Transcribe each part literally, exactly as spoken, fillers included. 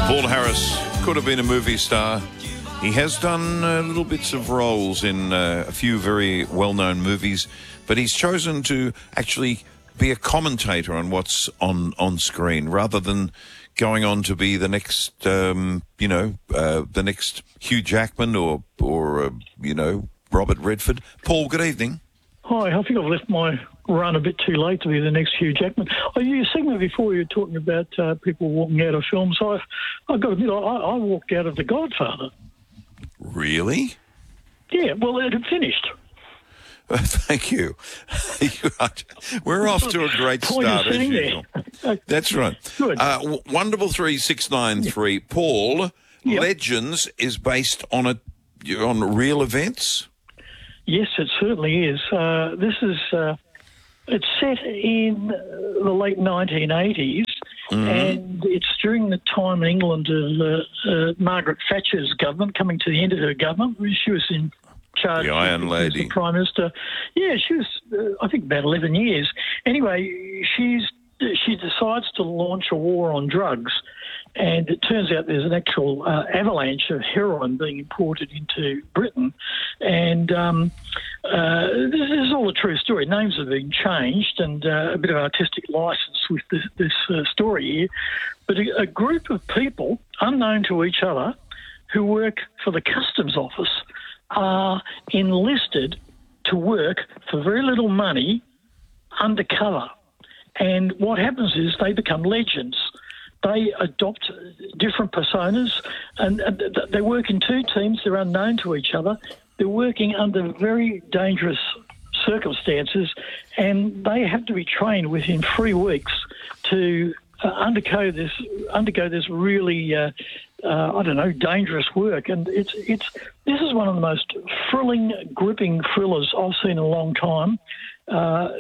Paul Harris could have been a movie star. He has done uh, little bits of roles in uh, a few very well-known movies, but he's chosen to actually be a commentator on what's on, on screen rather than going on to be the next, um, you know, uh, the next Hugh Jackman or, or uh, you know, Robert Redford. Paul, good evening. Hi, I think I've left my run a bit too late to be the next Hugh Jackman. Oh, you segment before you were talking about uh, people walking out of films. I've, I've got to admit, I, I walked out of The Godfather. Really? Yeah, well, it had finished. Uh, thank you. We're off to a great start, as usual. That's right. Good. Uh, w- Wonderful three six nine three. Yeah. Paul, yep. Legends is based on a on real events? Yes, it certainly is. Uh, this is uh, it's set in the late nineteen eighties, mm-hmm. and it's during the time in England of uh, uh, Margaret Thatcher's government, coming to the end of her government. She was in charge. The Iron Lady. The Prime Minister. Yeah, she was, uh, I think, about eleven years. Anyway, she's she decides to launch a war on drugs. And it turns out there's an actual uh, avalanche of heroin being imported into Britain. And um, uh, this is all a true story. Names have been changed and uh, a bit of artistic license with this, this uh, story here. But a, a group of people, unknown to each other, who work for the Customs Office are enlisted to work for very little money undercover. And what happens is they become legends. They adopt different personas, and they work in two teams. They're unknown to each other. They're working under very dangerous circumstances, and they have to be trained within three weeks to uh, undergo this undergo this really, uh, uh, I don't know, dangerous work. And it's it's this is one of the most thrilling, gripping thrillers I've seen in a long time. Uh,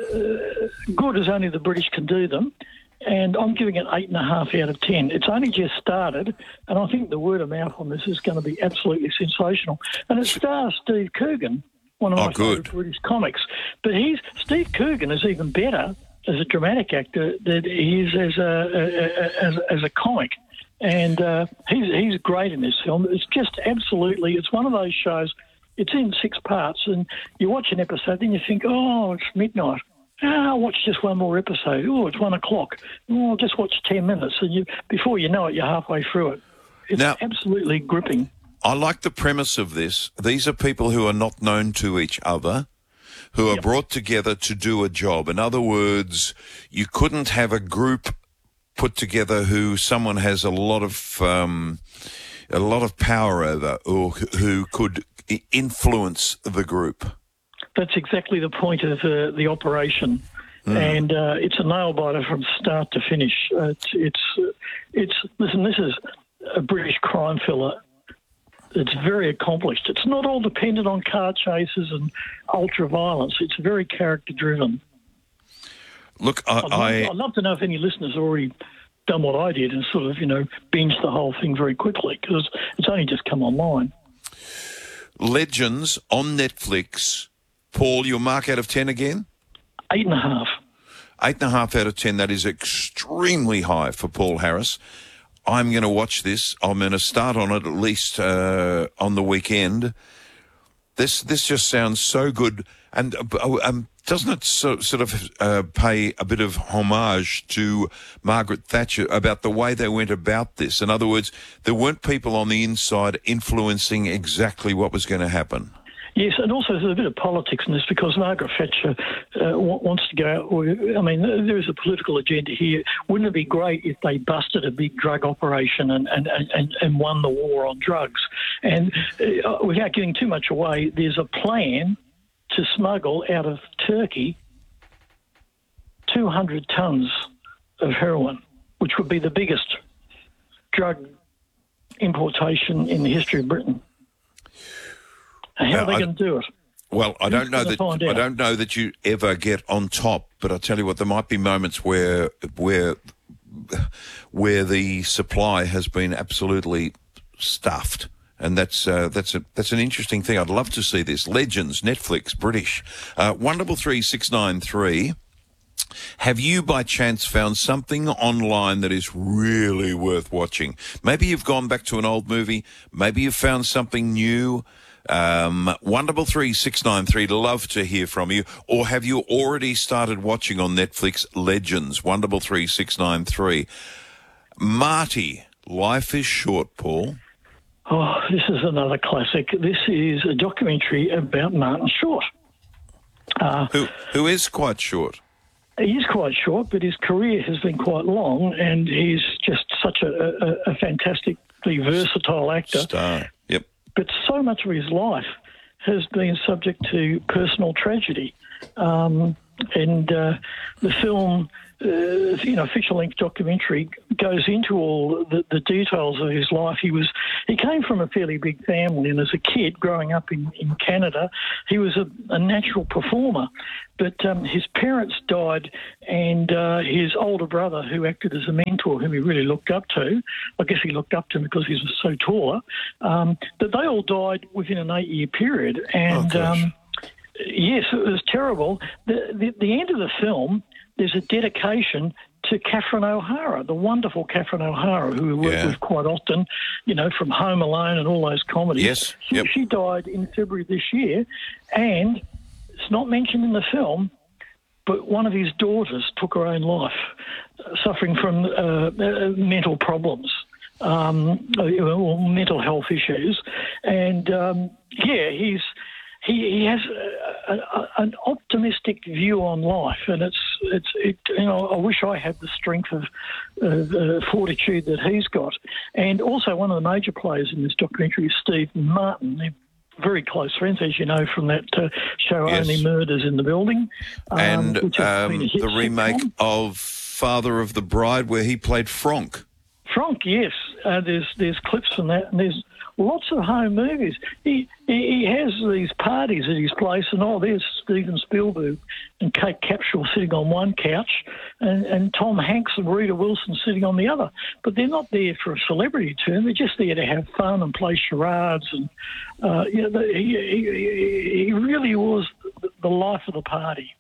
good as only the British can do them. And I'm giving it eight and a half out of ten. It's only just started, and I think the word of mouth on this is going to be absolutely sensational. And it stars Steve Coogan, one of oh, my good. favourite British comics. But he's Steve Coogan is even better as a dramatic actor than he is as a, a, as, as a comic. And uh, he's he's great in this film. It's just absolutely. It's one of those shows. It's in six parts, and you watch an episode, then you think, oh, it's midnight. Oh, I'll watch just one more episode. Oh, it's one o'clock. Oh, I'll just watch ten minutes. And you, before you know it, you're halfway through it. It's now, absolutely gripping. I like the premise of this. These are people who are not known to each other, who are yep. brought together to do a job. In other words, you couldn't have a group put together who someone has a lot of um, a lot of power over, or who could influence the group. That's exactly the point of uh, the operation, mm. and uh, it's a nail biter from start to finish. Uh, it's, it's, uh, it's. Listen, this is a British crime thriller. It's very accomplished. It's not all dependent on car chases and ultra violence. It's very character driven. Look, I, I'd, love, I... I'd love to know if any listeners have already done what I did and sort of, you know, binged the whole thing very quickly because it's only just come online. Legends on Netflix. Paul, your mark out of ten again? Eight and a half. Eight and a half out of ten. That is extremely high for Paul Harris. I'm going to watch this. I'm going to start on it at least uh, on the weekend. This this just sounds so good. And uh, um, doesn't it so, sort of uh, pay a bit of homage to Margaret Thatcher about the way they went about this? In other words, there weren't people on the inside influencing exactly what was going to happen. Yes, and also there's a bit of politics in this because Margaret Thatcher uh, wants to go out. I mean, there is a political agenda here. Wouldn't it be great if they busted a big drug operation and, and, and, and won the war on drugs? And uh, without giving too much away, there's a plan to smuggle out of Turkey two hundred tonnes of heroin, which would be the biggest drug importation in the history of Britain. How are they going to do it? Well, I don't know that I don't know that you ever get on top, but I tell you what, there might be moments where where where the supply has been absolutely stuffed, and that's uh, that's a that's an interesting thing. I'd love to see this. Legends, Netflix, British, uh, Wonderful three six nine three. Have you by chance found something online that is really worth watching? Maybe you've gone back to an old movie. Maybe you've found something new. Um, one double three six nine three. Love to hear from you. Or have you already started watching on Netflix Legends? One double three six nine three. Marty, Life is Short, Paul. Oh, this is another classic. This is a documentary about Martin Short. Uh, Who who is quite short. He is quite short, but his career has been quite long, and he's just such a, a, a fantastically versatile actor. Star. Yep. But so much of his life has been subject to personal tragedy. Um, and uh, the film, uh, you know, feature-length documentary goes into all the, the details of his life. He was he came from a fairly big family, and as a kid growing up in, in Canada, he was a, a natural performer. But um, his parents died, and uh, his older brother, who acted as a mentor, whom he really looked up to, I guess he looked up to him because he was so taller, um, but they all died within an eight-year period. And Oh, gosh. um, yes, it was terrible. The, the, the end of the film, there's a dedication to Catherine O'Hara, the wonderful Catherine O'Hara, who we work Yeah. with quite often, you know, from Home Alone and all those comedies. Yes, She, yep. she died in February this year, and it's not mentioned in the film, but one of his daughters took her own life, uh, suffering from uh, uh, mental problems, um, or mental health issues. And, um, yeah, he's he, he has a, a, an optimistic view on life, and it's it's it, you know I wish I had the strength of uh, the fortitude that he's got. And also, one of the major players in this documentary is Steve Martin. They're very close friends, as you know, from that uh, show Yes. Only Murders in the Building, um, And which has been um, a hit the remake sitcom. of Father of the Bride, where he played Frank. Frank, yes. Uh, there's there's clips from that, and there's lots of home movies. He, he he has these parties at his place, and oh, there's Steven Spielberg and Kate Capshaw sitting on one couch, and, and Tom Hanks and Rita Wilson sitting on the other. But they're not there for a celebrity turn. They're just there to have fun and play charades. And uh, you know, the, he, he he really was the life of the party.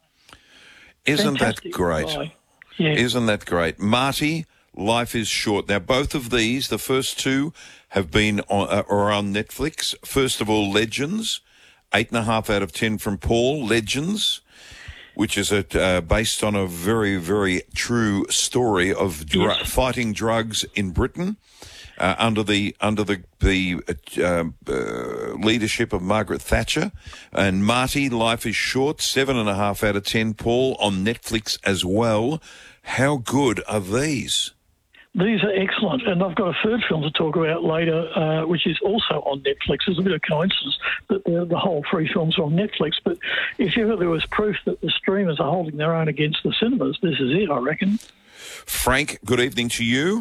Isn't Fantastic that great? guy. Yeah. Isn't that great? Marty, Life is Short. Now, both of these, the first two, have been on, uh, are on Netflix. First of all, Legends, eight and a half out of ten from Paul. Legends, which is a, uh, based on a very, very true story of dr- Yes. fighting drugs in Britain uh, under the under the the uh, um, uh, leadership of Margaret Thatcher. And Marty, Life is Short, seven and a half out of ten. Paul, on Netflix as well. How good are these? These are excellent, and I've got a third film to talk about later, uh, which is also on Netflix. It's a bit of coincidence that the, the whole three films are on Netflix, but if ever there was proof that the streamers are holding their own against the cinemas, this is it, I reckon. Frank, good evening to you.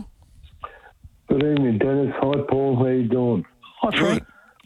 Good evening, Dennis. Hi, Paul. How you doing? Hi, Frank.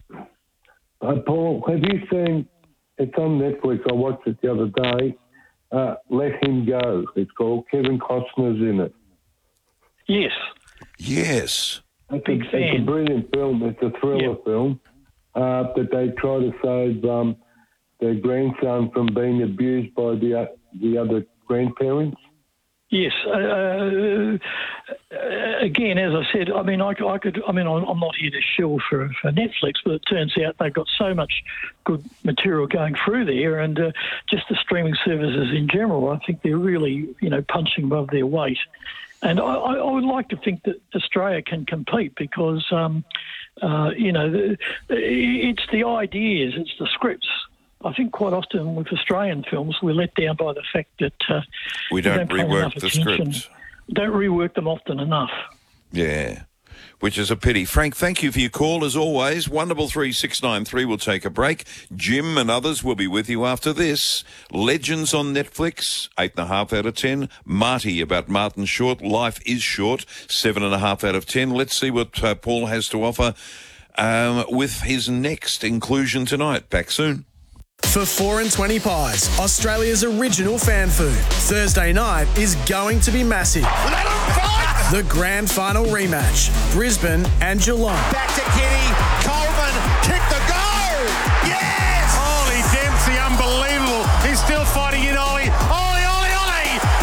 Uh, Paul, have you seen, it's on Netflix, I watched it the other day, uh, Let Him Go, it's called. Kevin Costner's in it. Yes. Yes. It's Big a, It's fan. a brilliant film. It's a thriller Yep. film uh, that they try to save um, their grandson from being abused by the, uh, the other grandparents. Yes. Uh, uh, again, as I said, I mean, I, I could. I mean, I'm I'm not here to shill for, for Netflix, but it turns out they've got so much good material going through there, and uh, just the streaming services in general. I think they're really, you know, punching above their weight. And I, I I would like to think that Australia can compete because, um, uh, you know, the, it's the ideas, it's the scripts. I think quite often with Australian films, we're let down by the fact that uh, We don't pay rework enough the attention. script. Don't rework them often enough. Yeah, which is a pity. Frank, thank you for your call as always. One double three six nine three. We'll take a break. Jim and others will be with you after this. Legends on Netflix, eight and a half out of ten. Marty about Martin Short. Life is Short, seven and a half out of ten. Let's see what uh, Paul has to offer um, with his next inclusion tonight. Back soon. For four and twenty Pies, Australia's original fan food. Thursday night is going to be massive. Let him fight! The grand final rematch, Brisbane and Geelong. Back to Kitty. Coleman, kick the goal! Yes! Ollie Dempsey, unbelievable. He's still fighting in Ollie. Ollie, Ollie, Ollie!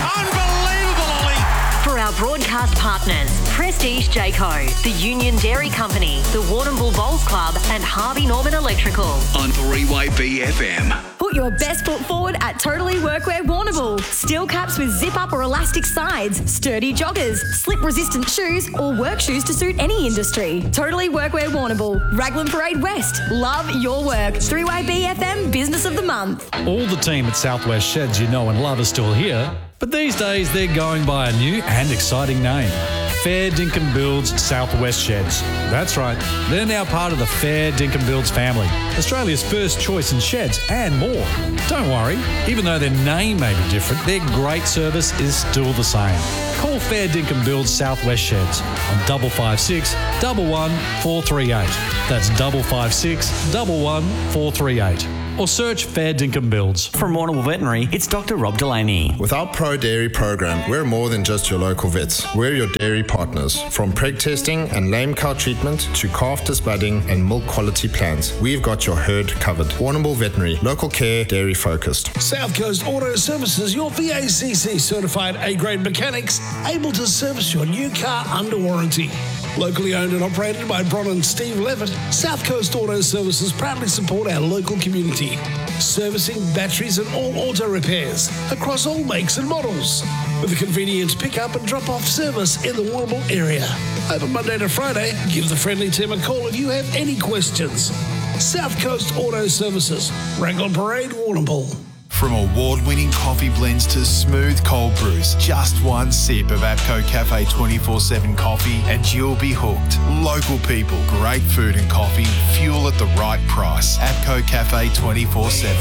broadcast partners, Prestige Jayco, the Union Dairy Company, the Warrnambool Bowls Club and Harvey Norman Electrical. On three Y B F M. Put your best foot forward at Totally Workwear Warrnambool. Steel caps with zip-up or elastic sides, sturdy joggers, slip-resistant shoes or work shoes to suit any industry. Totally Workwear Warrnambool, Raglan Parade West. Love your work. three Y B F M Business of the Month. All the team at Southwest Sheds you know and love are still here, but these days they're going by a new and exciting name. Fair Dinkum Builds Southwest Sheds. That's right, they're now part of the Fair Dinkum Builds family, Australia's first choice in sheds and more. Don't worry, even though their name may be different, their great service is still the same. Call Fair Dinkum Builds Southwest Sheds on double five six, double one, four three eight. That's double five six, double one, four three eight. Or search Fair Dinkum Builds. From Warrnambool Veterinary, it's Doctor Rob Delaney. With our Pro Dairy program, we're more than just your local vets. We're your dairy partners. From preg testing and lame cow treatment to calf disbudding and milk quality plans, we've got your herd covered. Warrnambool Veterinary, local care, dairy focused. South Coast Auto Services, your V A C C certified A-grade mechanics, able to service your new car under warranty. Locally owned and operated by Bron and Steve Levitt, South Coast Auto Services proudly support our local community, servicing batteries and all auto repairs across all makes and models, with a convenient pick-up and drop-off service in the Warrnambool area. Open Monday to Friday. Give the friendly team a call if you have any questions. South Coast Auto Services, Raglan Parade, Warrnambool. From award-winning coffee blends to smooth cold brews, just one sip of APCO Cafe twenty-four seven coffee and you'll be hooked. Local people, great food and coffee, fuel at the right price. APCO Cafe twenty-four seven.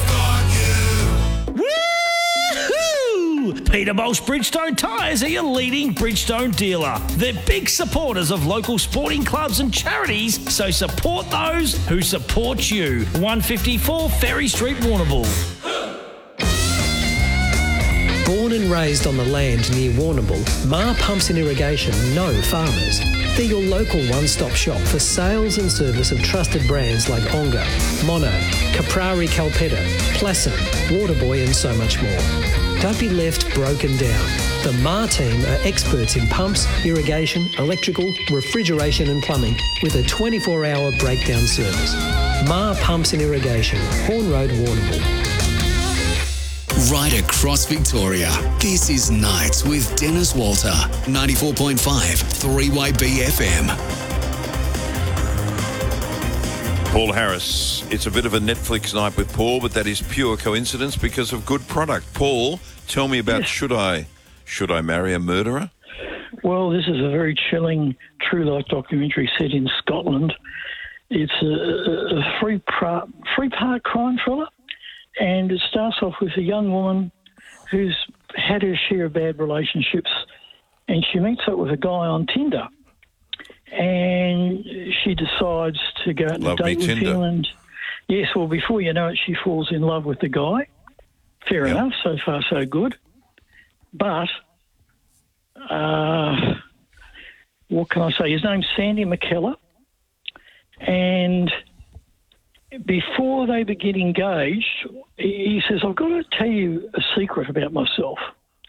Woo-hoo! Peterbolt's Bridgestone Tyres are your leading Bridgestone dealer. They're big supporters of local sporting clubs and charities, so support those who support you. one fifty-four Ferry Street, Warrnambool. Born and raised on the land near Warrnambool, Ma Pumps and Irrigation know farmers. They're your local one-stop shop for sales and service of trusted brands like Onga, Mono, Caprari Calpetta, Plasson, Waterboy and so much more. Don't be left broken down. The Ma team are experts in pumps, irrigation, electrical, refrigeration and plumbing with a twenty-four hour breakdown service. Ma Pumps and Irrigation, Horn Road, Warrnambool. Right across Victoria, this is Nights with Dennis Walter, ninety-four point five, three Y B F M. Paul Harris. It's a bit of a Netflix night with Paul, but that is pure coincidence because of good product. Paul, tell me about yes. should I should I marry a murderer? Well, this is a very chilling true life documentary set in Scotland. It's a, a free pra- free part crime thriller. And it starts off with a young woman who's had her share of bad relationships, and she meets up with a guy on Tinder. And she decides to go out on a date with him. And yes, well, before you know it, she falls in love with the guy. Fair yep. enough, so far so good. But uh, what can I say? His name's Sandy McKellar, and before they begin engaged, he says, I've got to tell you a secret about myself.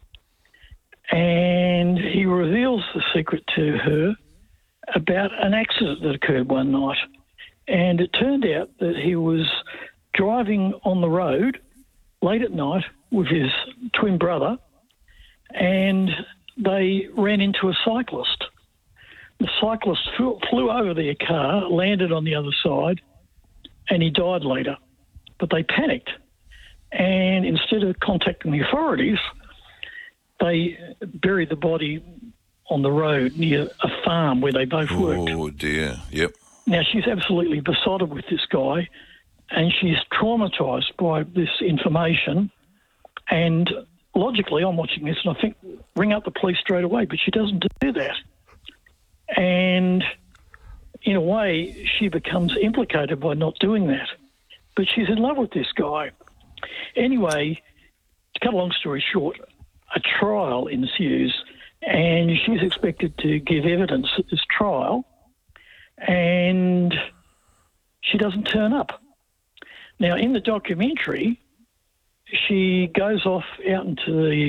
And he reveals the secret to her about an accident that occurred one night. And it turned out that he was driving on the road late at night with his twin brother, and they ran into a cyclist. The cyclist flew, flew over their car, landed on the other side, and he died later. But they panicked. And instead of contacting the authorities, they buried the body on the road near a farm where they both worked. Oh, dear. Yep. Now, she's absolutely besotted with this guy, and she's traumatised by this information. And logically, I'm watching this, and I think, ring up the police straight away, but she doesn't do that. And in a way, she becomes implicated by not doing that. But she's in love with this guy. Anyway, to cut a long story short, a trial ensues, and she's expected to give evidence at this trial, and she doesn't turn up. Now, in the documentary, she goes off out into the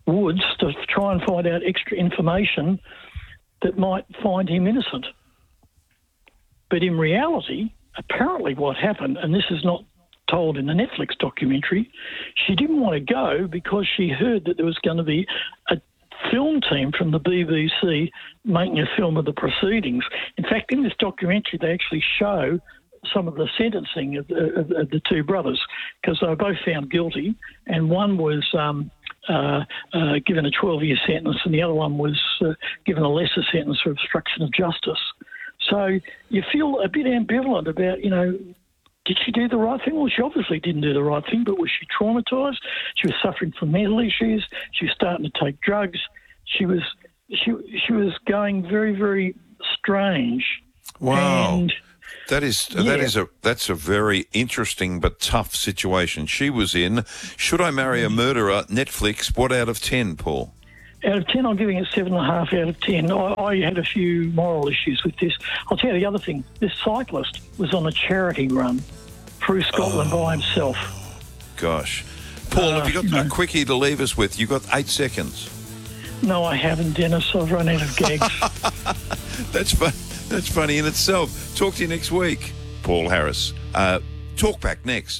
woods to try and find out extra information that might find him innocent. But in reality, apparently what happened, and this is not told in the Netflix documentary, she didn't want to go because she heard that there was going to be a film team from the B B C making a film of the proceedings. In fact, in this documentary, they actually show some of the sentencing of the, of, of the two brothers, because they were both found guilty, and one was um, uh, uh, given a twelve-year sentence and the other one was uh, given a lesser sentence for obstruction of justice. So you feel a bit ambivalent about, you know, did she do the right thing? Well, she obviously didn't do the right thing, but was she traumatised? She was suffering from mental issues. She was starting to take drugs. She was she she was going very, very strange. Wow. And, That is yeah. that is a that's a very interesting but tough situation she was in. Should I Marry a Murderer? Netflix. What out of ten, Paul? Out of ten, I'm giving it seven and a half out of ten. I, I had a few moral issues with this. I'll tell you the other thing. This cyclist was on a charity run through Scotland Oh. by himself. Gosh. Paul, Uh, have you got no. a quickie to leave us with? You've got eight seconds. No, I haven't, Dennis. I've run out of gags. That's fun. That's funny in itself. Talk to you next week. Paul Harris. Uh, talk back next.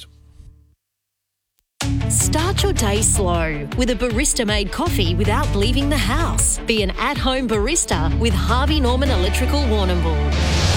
Start your day slow with a barista-made coffee without leaving the house. Be an at-home barista with Harvey Norman Electrical Warrnambool.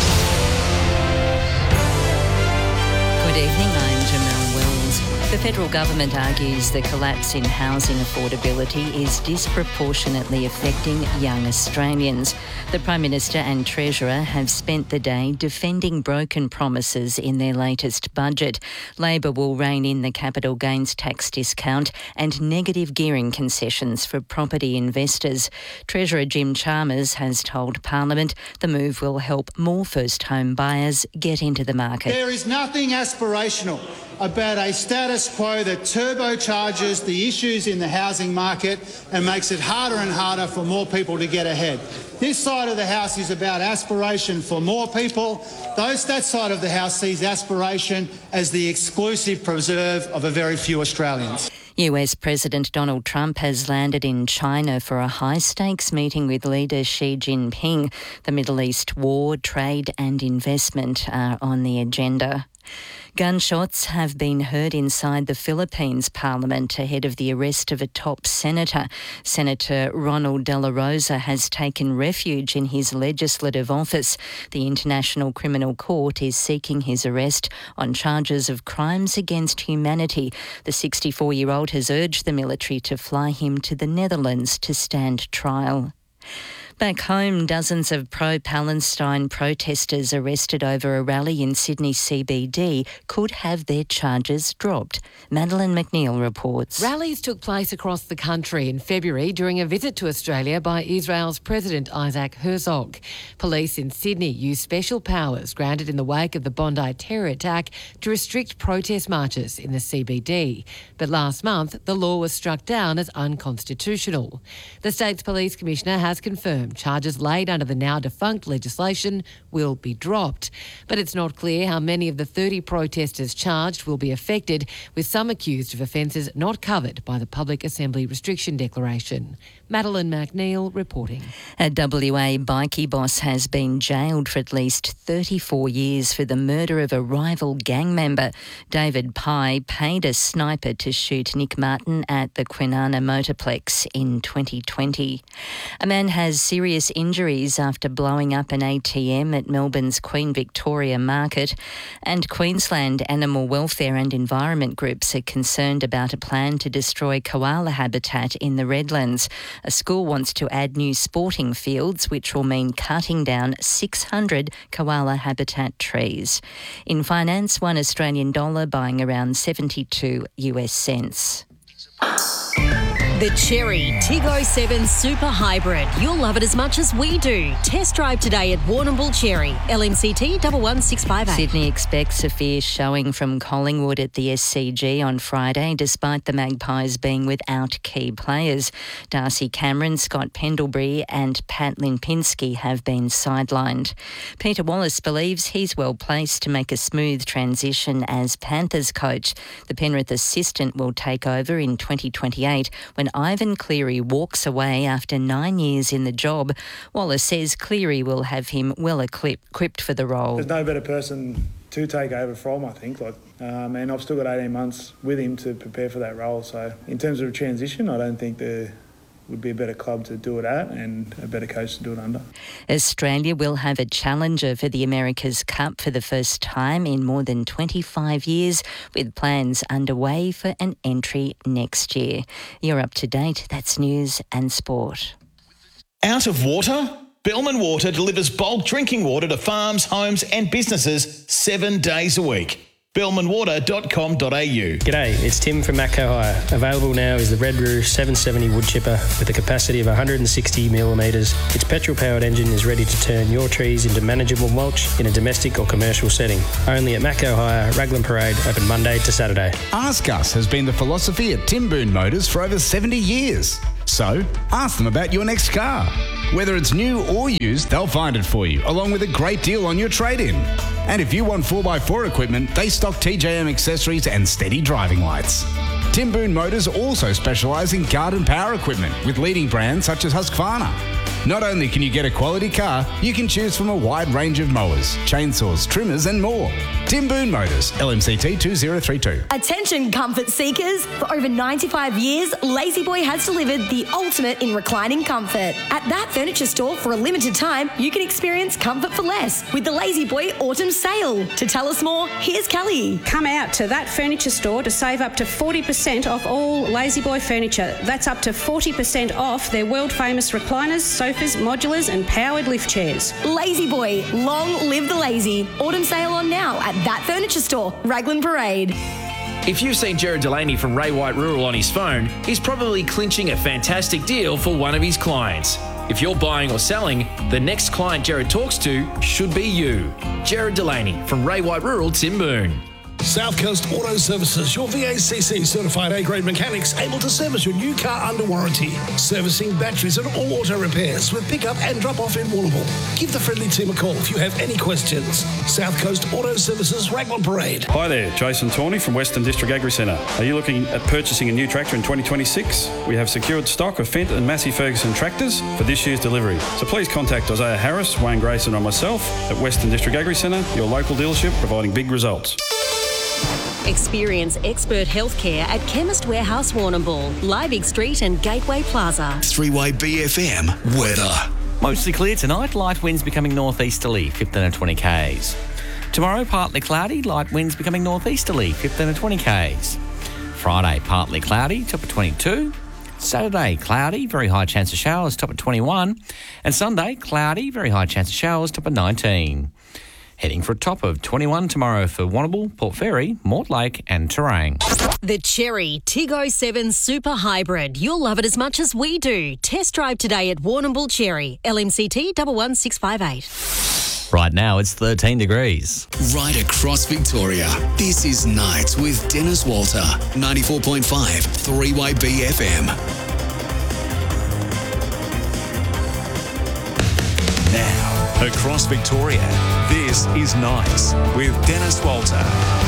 Good evening, I'm Jamel Wells. The federal government argues the collapse in housing affordability is disproportionately affecting young Australians. The Prime Minister and Treasurer have spent the day defending broken promises in their latest budget. Labor will rein in the capital gains tax discount and negative gearing concessions for property investors. Treasurer Jim Chalmers has told Parliament the move will help more first home buyers get into the market. There is nothing aspirational about a status quo that turbocharges the issues in the housing market and makes it harder and harder for more people to get ahead. This side of the House is about aspiration for more people. Those, that side of the House sees aspiration as the exclusive preserve of a very few Australians. U S President Donald Trump has landed in China for a high-stakes meeting with leader Xi Jinping. The Middle East war, trade and investment are on the agenda. Gunshots have been heard inside the Philippines Parliament ahead of the arrest of a top senator. Senator Ronald De La Rosa has taken refuge in his legislative office. The International Criminal Court is seeking his arrest on charges of crimes against humanity. The sixty-four-year-old has urged the military to fly him to the Netherlands to stand trial. Back home, dozens of pro-Palestine protesters arrested over a rally in Sydney C B D could have their charges dropped. Madeline McNeil reports. Rallies took place across the country in February during a visit to Australia by Israel's President Isaac Herzog. Police in Sydney used special powers granted in the wake of the Bondi terror attack to restrict protest marches in the C B D. But last month, the law was struck down as unconstitutional. The state's police commissioner has confirmed charges laid under the now-defunct legislation will be dropped. But it's not clear how many of the thirty protesters charged will be affected, with some accused of offences not covered by the Public Assembly Restriction Declaration. Madeline McNeil reporting. A W A bikie boss has been jailed for at least thirty-four years for the murder of a rival gang member. David Pye paid a sniper to shoot Nick Martin at the Kwinana Motorplex in twenty twenty. A man has serious injuries after blowing up an A T M at Melbourne's Queen Victoria Market, and Queensland animal welfare and environment groups are concerned about a plan to destroy koala habitat in the Redlands. A school wants to add new sporting fields, which will mean cutting down six hundred koala habitat trees. In finance, one Australian dollar buying around seventy-two U S cents. The Cherry Tig oh seven Super Hybrid. You'll love it as much as we do. Test drive today at Warrnambool Cherry. L M C T one one six five eight. Sydney expects a fierce showing from Collingwood at the S C G on Friday, despite the Magpies being without key players. Darcy Cameron, Scott Pendlebury and Pat Lipinski have been sidelined. Peter Wallace believes he's well placed to make a smooth transition as Panthers coach. The Penrith assistant will take over in twenty twenty-eight when Ivan Cleary walks away after nine years in the job. Wallace says Cleary will have him well equipped for the role. There's no better person to take over from, I think. Like, um, and I've still got eighteen months with him to prepare for that role. So in terms of a transition, I don't think there would be a better club to do it at and a better coach to do it under. Australia will have a challenger for the America's Cup for the first time in more than twenty-five years, with plans underway for an entry next year. You're up to date. That's news and sport. Out of water? Bellman Water delivers bulk drinking water to farms, homes and businesses seven days a week. bellman water dot com dot a u. G'day, it's Tim from Matco Hire. Available now is the Red Roof seven seventy wood chipper with a capacity of one hundred sixty millimetres. Its petrol-powered engine is ready to turn your trees into manageable mulch in a domestic or commercial setting. Only at Matco Hire, Raglan Parade, open Monday to Saturday. Ask Us has been the philosophy at Tim Boone Motors for over seventy years. So, ask them about your next car. Whether it's new or used, they'll find it for you, along with a great deal on your trade-in. And if you want four by four equipment, they stock T J M accessories and steady driving lights. Tim Boone Motors also specialise in garden power equipment with leading brands such as Husqvarna. Not only can you get a quality car, you can choose from a wide range of mowers, chainsaws, trimmers and more. Tim Boone Motors, L M C T two zero three two. Attention comfort seekers. For over ninety-five years, Lazy Boy has delivered the ultimate in reclining comfort. At that furniture store for a limited time, you can experience comfort for less with the Lazy Boy Autumn Sale. To tell us more, here's Kelly. Come out to that furniture store to save up to forty percent off all Lazy Boy furniture. That's up to forty percent off their world famous recliners, sofas, modulars and powered lift chairs. Lazy Boy, long live the lazy. Autumn sale on now at that furniture store, Raglan Parade. If you've seen Jared Delaney from Ray White Rural on his phone, he's probably clinching a fantastic deal for one of his clients. If you're buying or selling, the next client Jared talks to should be you. Jared Delaney from Ray White Rural, Tim Boone. South Coast Auto Services, your V A C C certified A-grade mechanics able to service your new car under warranty. Servicing batteries and all auto repairs with pick-up and drop-off in Warrnambool. Give the friendly team a call if you have any questions. South Coast Auto Services, Raglan Parade. Hi there, Jason Tawney from Western District Agri Centre. Are you looking at purchasing a new tractor in twenty twenty-six? We have secured stock of Fendt and Massey Ferguson tractors for this year's delivery. So please contact Isaiah Harris, Wayne Grayson or myself at Western District Agri Centre, your local dealership providing big results. Experience expert healthcare at Chemist Warehouse Warrnambool, Liebig Street and Gateway Plaza. three way B F M weather. Mostly clear tonight, light winds becoming northeasterly, fifteen to twenty k's. Tomorrow, partly cloudy, light winds becoming northeasterly, fifteen to twenty k's. Friday, partly cloudy, top of twenty-two. Saturday, cloudy, very high chance of showers, top of twenty-one. And Sunday, cloudy, very high chance of showers, top of nineteen. Heading for a top of twenty-one tomorrow for Warrnambool, Port Fairy, Mortlake and Terang. The Cherry Tig oh seven Super Hybrid. You'll love it as much as we do. Test drive today at Warrnambool Cherry. L M C T one one six five eight. Right now it's thirteen degrees. Right across Victoria. This is Nights with Dennis Walter. ninety-four point five three Y B F M. Now, across Victoria, this is Nights with Dennis Walter.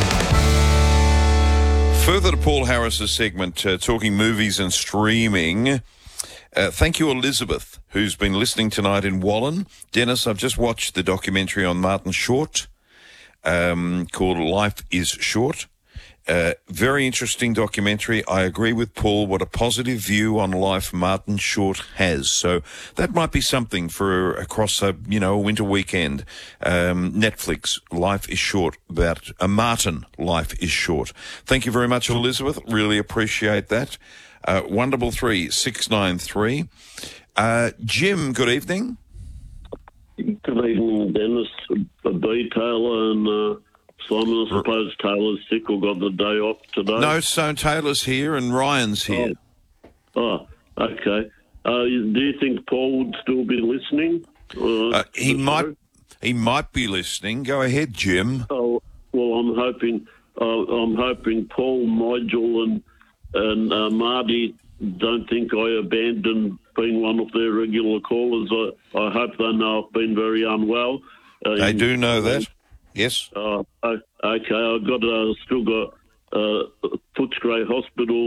Further to Paul Harris's segment, uh, talking movies and streaming. Uh, thank you, Elizabeth, who's been listening tonight in Wallen. Dennis, I've just watched the documentary on Martin Short um, called Life is Short. Uh, very interesting documentary. I agree with Paul. What a positive view on life Martin Short has. So that might be something for across a, you know, a winter weekend. Um, Netflix, Life is Short, about a Martin Life is Short. Thank you very much, Elizabeth. Really appreciate that. Uh, one double three six nine three. Uh, Jim, good evening. Good evening, Dennis. B. Taylor and uh, Simon. I suppose Taylor's sick or got the day off today. No, so Taylor's here and Ryan's here. Oh, oh okay. Uh, do you think Paul would still be listening? Uh, uh, he might. He might be listening. Go ahead, Jim. Oh well, I'm hoping. Uh, I'm hoping Paul, Nigel, and and uh, Marty don't think I abandoned being one of their regular callers. I, I hope they know I've been very unwell. Uh, they do know that. Yes. Uh, okay, I've got uh, still got uh, Footscray Hospital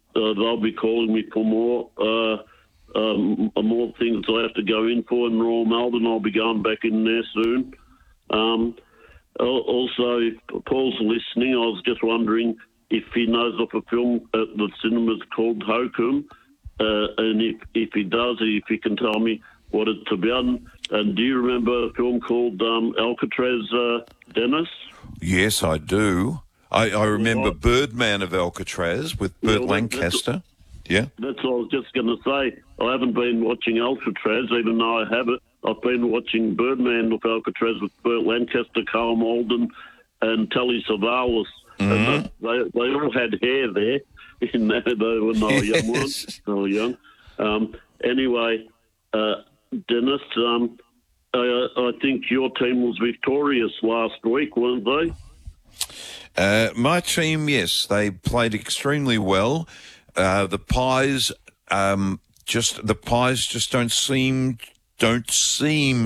uh, they'll be calling me for more uh, um, more things I have to go in for in Royal Melbourne. I'll be going back in there soon. Um, also, if Paul's listening, I was just wondering if he knows of a film at the cinemas called Hokum, uh, and if, if he does, if he can tell me what it's about. And do you remember a film called um, Alcatraz, uh, Dennis? Yes, I do. I, I remember Right. Birdman of Alcatraz with Burt Yeah, well, Lancaster. Yeah. That's what I was just going to say. I haven't been watching Alcatraz, even though I have it. I've been watching Birdman of Alcatraz with Burt Lancaster, Carl Malden, and Telly Savalas. And they, they all had hair there in there, though, when they were young ones. They were young. Um, anyway, uh, Dennis, um, I, I think your team was victorious last week, weren't they? Uh, my team, yes, they played extremely well. Uh, the Pies, um, just the Pies just don't seem don't seem